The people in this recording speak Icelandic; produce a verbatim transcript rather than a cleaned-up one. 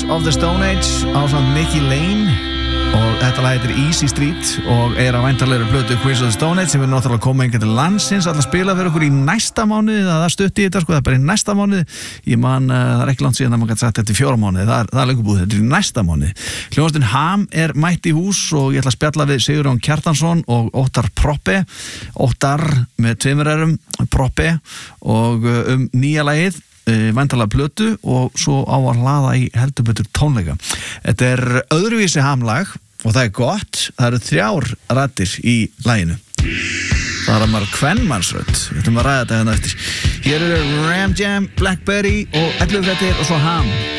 of the Stone Age ásamt Nicky Lane og þetta lag heitir Easy Street og er að væntanlegri plötu Queens of the Stone Age sem er náttúrulega komið einhvern til landsins alltaf spila fyrir okkur í næsta mánuði það er stutt í þetta sko, það er bara í næsta mánuði ég man, uh, það er ekki langt síðan að maður gæti sagt þetta í fjóra mánuði, það er, það er lengur búið, þetta er í næsta mánuði hljómsveitin Ham er mætt í hús og ég ætla að spjalla við Sigurjón Kjartansson og Óttar Proppe Óttar með tveimur erum Proppe og uh, um nýja lagið væntanlega plötu og svo á að hlaða í heldur betur tónleika. Þetta er öðruvísi hamlag og það er gott, það eru þrjár raddir í laginu. Það er að maður kvenmannsrödd, við ætlum að ræða þetta hérna eftir. Hér eru Ram Jam, Blackberry og ellefu fréttir og svo Ham.